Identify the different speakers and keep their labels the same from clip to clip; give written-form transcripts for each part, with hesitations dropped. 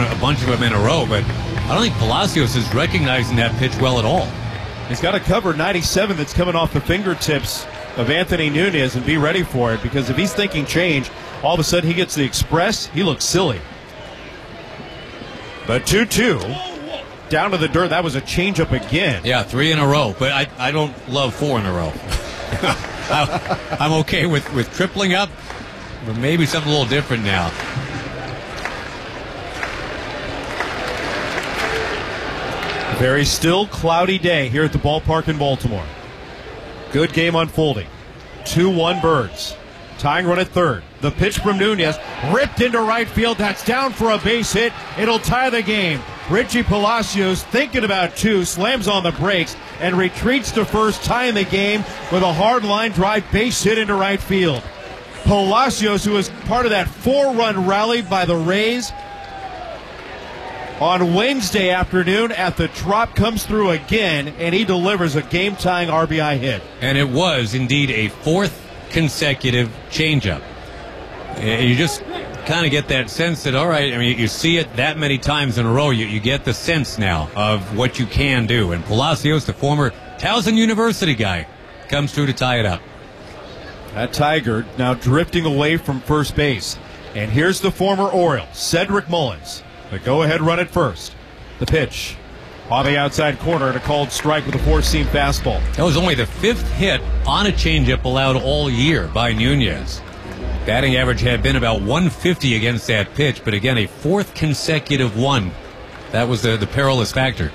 Speaker 1: a bunch of them in a row, but I don't think Palacios is recognizing that pitch well at all.
Speaker 2: He's got to cover 97 that's coming off the fingertips of Anthony Nunez and be ready for it, because if he's thinking change, all of a sudden he gets the express, he looks silly. The 2-2 down to the dirt. That was a changeup again.
Speaker 1: Yeah, 3 in a row, but I don't love 4 in a row. I'm okay with tripling up, but maybe something a little different now.
Speaker 2: A very still, cloudy day here at the ballpark in Baltimore. Good game unfolding. 2-1 Birds. Tying run at third. The pitch from Nunez, ripped into right field. That's down for a base hit. It'll tie the game. Richie Palacios, thinking about 2, slams on the brakes and retreats to first, tying the game with a hard line drive base hit into right field. Palacios, who was part of that 4-run rally by the Rays on Wednesday afternoon at the Trop, comes through again, and he delivers a game-tying RBI hit.
Speaker 1: And it was indeed a 4th consecutive changeup. You just kind of get that sense that, all right, I mean, you see it that many times in a row, you get the sense now of what you can do. And Palacios, the former Towson University guy, comes through to tie it up.
Speaker 2: That Tiger now drifting away from first base. And here's the former Oriole, Cedric Mullins. The go-ahead run at first. The pitch on the outside corner and a called strike with a 4-seam fastball.
Speaker 1: That was only the 5th hit on a changeup allowed all year by Nunez. Batting average had been about 150 against that pitch, but again, a 4th consecutive one. That was the perilous factor.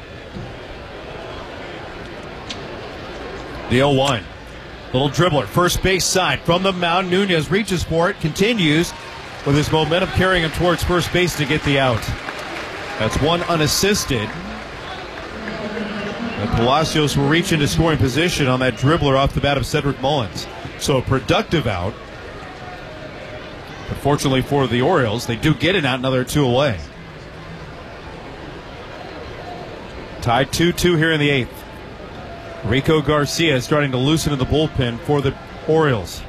Speaker 2: The 0-1. Little dribbler, first base side from the mound. Nunez reaches for it, continues with his momentum carrying him towards first base to get the out. That's one unassisted. And Palacios will reach into scoring position on that dribbler off the bat of Cedric Mullins. So a productive out. But fortunately for the Orioles, they do get it out, another 2 away. Tied 2-2 here in the 8th. Rico Garcia is starting to loosen in the bullpen for the Orioles.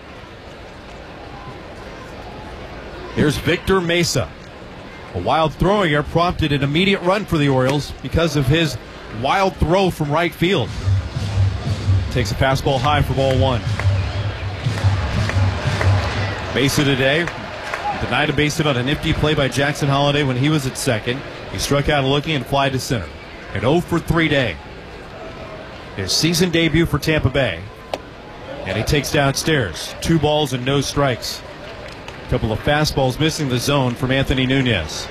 Speaker 2: Here's Victor Mesa. A wild throwing error prompted an immediate run for the Orioles because of his wild throw from right field. Takes a fastball high for ball 1. Mesa today denied a base hit on a nifty play by Jackson Holliday when he was at second. He struck out looking and fly to center. An 0 for 3 day. His season debut for Tampa Bay. And he takes downstairs. 2 balls and no strikes. A couple of fastballs missing the zone from Anthony Nunez.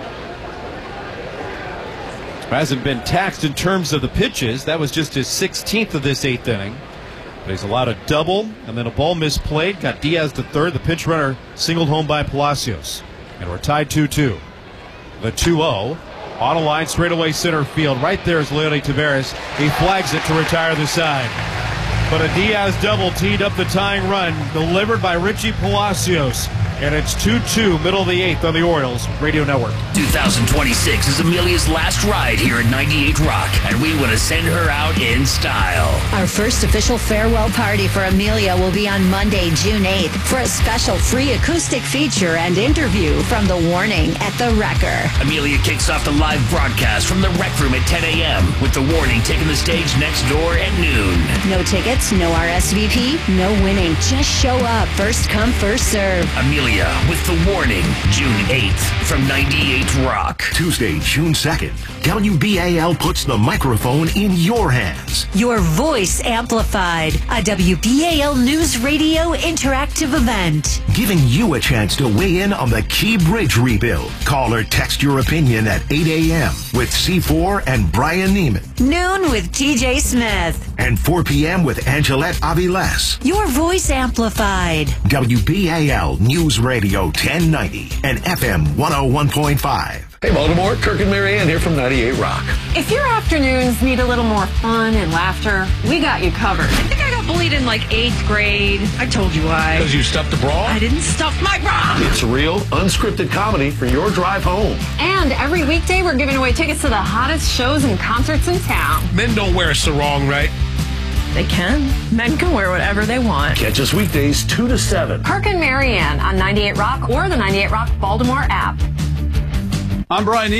Speaker 2: Hasn't been taxed in terms of the pitches. That was just his 16th of this 8th inning. But he's allowed a double and then a ball misplayed. Got Diaz to third. The pinch runner singled home by Palacios. And we're tied 2-2. The 2-0. On a line, straightaway center field. Right there is Leody Taveras. He flags it to retire the side. But a Diaz double teed up the tying run, delivered by Richie Palacios. And it's 2-2, middle of the 8th on the Orioles Radio Network.
Speaker 3: 2026 is Amelia's last ride here at 98 Rock, and we want to send her out in style.
Speaker 4: Our first official farewell party for Amelia will be on Monday, June 8th, for a special free acoustic feature and interview from The Warning at The Wrecker.
Speaker 3: Amelia kicks off the live broadcast from the Rec Room at 10 a.m., with The Warning taking the stage next door at noon.
Speaker 4: No tickets, no RSVP, no winning. Just show up. First come, first serve.
Speaker 3: Amelia with The Warning, June 8th from 98 Rock.
Speaker 5: Tuesday, June 2nd, WBAL puts the microphone in your hands.
Speaker 4: Your voice amplified. A WBAL News Radio interactive event.
Speaker 5: Giving you a chance to weigh in on the Key Bridge rebuild. Call or text your opinion at 8 a.m. with C4 and Brian Neiman.
Speaker 4: Noon with TJ Smith.
Speaker 5: And 4 p.m. with Angelette Aviles.
Speaker 4: Your voice amplified.
Speaker 5: WBAL News Radio 1090 and FM 101.5.
Speaker 6: Hey Baltimore, Kirk and Marianne here from 98 Rock.
Speaker 7: If your afternoons need a little more fun and laughter, we got you covered. I think I got bullied in like 8th grade. I told you why.
Speaker 6: Because you stuffed a bra?
Speaker 7: I didn't stuff my bra.
Speaker 6: It's real, unscripted comedy for your drive home.
Speaker 7: And every weekday we're giving away tickets to the hottest shows and concerts in town.
Speaker 6: Men don't wear a sarong, right?
Speaker 7: They can. Men can wear whatever they want.
Speaker 6: Catch us weekdays 2 to 7.
Speaker 7: Kirk and Marianne on 98 Rock or the 98 Rock Baltimore app.
Speaker 8: I'm Brian